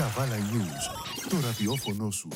Καβάλα News, το ραδιόφωνο σου.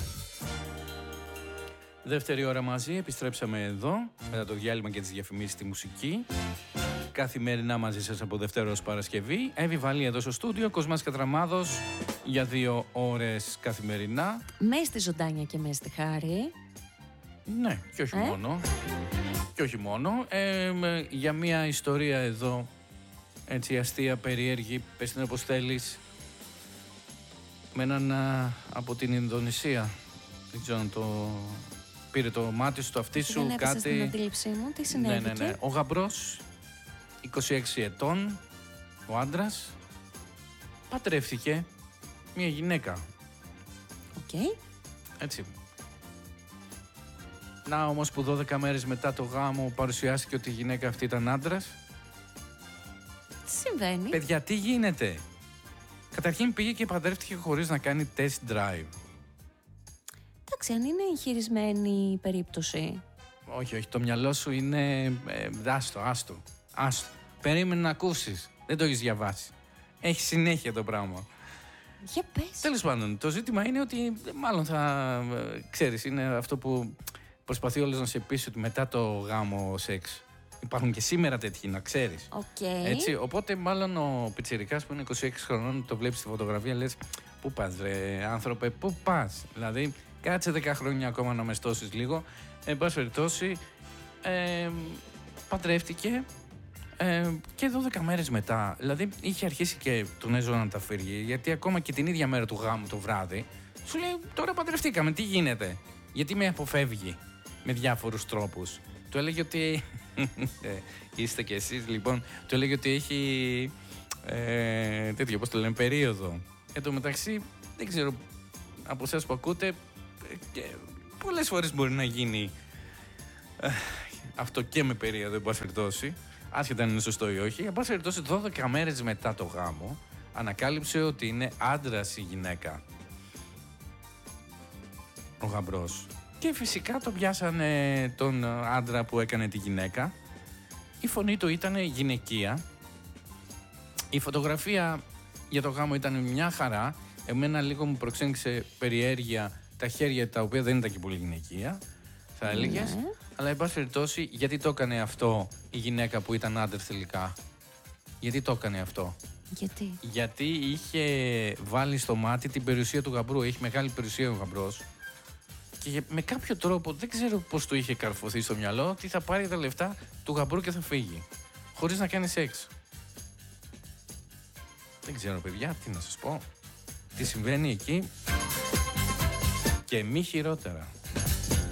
Δεύτερη ώρα μαζί, επιστρέψαμε εδώ, μετά το διάλειμμα και τις διαφημίσεις στη μουσική. Καθημερινά μαζί σας από Δευτέρα ως Παρασκευή. Εύη Βαλή εδώ στο στούντιο, Κοσμάς Κατραμάδος για 2 ώρες καθημερινά. Με στη ζωντάνια και με στη χάρη. Ναι, και όχι μόνο. Και όχι μόνο. Για μια ιστορία εδώ, έτσι αστεία, περίεργη, πες την όπως θέλεις, με έναν από την Ινδονησία. Δεν ξέρω αν το πήρε το μάτι σου, το αυτί σου, δεν κάτι. Στην αντίληψή μου, τι συνέβη? Ναι. Ο γαμπρός, 26 ετών, ο άντρας, παντρεύτηκε μια γυναίκα. Οκ. Έτσι. Να όμως που 12 μέρες μετά το γάμο παρουσιάστηκε ότι η γυναίκα αυτή ήταν άντρας. Τι συμβαίνει? Παιδιά, τι γίνεται? Καταρχήν πήγε και παντρεύτηκε χωρίς να κάνει test drive. Εντάξει, αν είναι εγχειρισμένη η περίπτωση. Όχι, το μυαλό σου είναι. Άστο. Περίμενε να ακούσεις. Δεν το έχεις διαβάσει. Έχει συνέχεια το πράγμα. Για πες. Τέλος πάντων, το ζήτημα είναι ότι μάλλον θα. Ξέρεις, είναι αυτό που προσπαθεί όλος να σε πείσει ότι μετά το γάμο σεξ. Υπάρχουν και σήμερα τέτοιοι, να ξέρεις. Έτσι, οπότε μάλλον ο πιτσιρικάς που είναι 26 χρονών, το βλέπεις στη φωτογραφία, λες πού πας ρε άνθρωπε, πού πας? Δηλαδή, κάτσε 10 χρόνια ακόμα να μεστώσεις λίγο. Εν πάση περιπτώσει, παντρεύτηκε και 12 μέρες μετά. Δηλαδή, είχε αρχίσει και τον έζωνα να τα φύγει, γιατί ακόμα και την ίδια μέρα του γάμου το βράδυ, σου λέει τώρα παντρευτήκαμε, τι γίνεται? Γιατί με αποφεύγει με διάφορους τρόπους. Του έλεγε ότι. Είστε κι εσείς λοιπόν. Του έλεγε ότι έχει. Τέτοιο, πώς το λένε, περίοδο. Εν τω μεταξύ, δεν ξέρω από εσάς που ακούτε, πολλές φορές μπορεί να γίνει αυτό και με περίοδο, εν πάση περιπτώσει, άσχετα αν είναι σωστό ή όχι. Εν πάση περιπτώσει, 12 μέρες μετά το γάμο, ανακάλυψε ότι είναι άντρας η γυναίκα. Ο γαμπρός. Και φυσικά το πιάσανε τον άντρα που έκανε τη γυναίκα. Η φωνή του ήταν γυναικεία. Η φωτογραφία για το γάμο ήταν μια χαρά. Εμένα λίγο μου προξένησε περιέργεια τα χέρια, τα οποία δεν ήταν και πολύ γυναικεία, θα έλεγες. Ναι. Αλλά εν πάση περιπτώσει, γιατί το έκανε αυτό η γυναίκα που ήταν άντρας τελικά? Γιατί το έκανε αυτό? Γιατί είχε βάλει στο μάτι την περιουσία του γαμπρού. Έχει μεγάλη περιουσία ο γαμπρός. Και με κάποιο τρόπο, δεν ξέρω πώς το είχε καρφωθεί στο μυαλό, ότι θα πάρει τα λεφτά του γαμπρού και θα φύγει. Χωρίς να κάνει σεξ. Δεν ξέρω, παιδιά, τι να σας πω. Τι συμβαίνει εκεί. Και μη χειρότερα.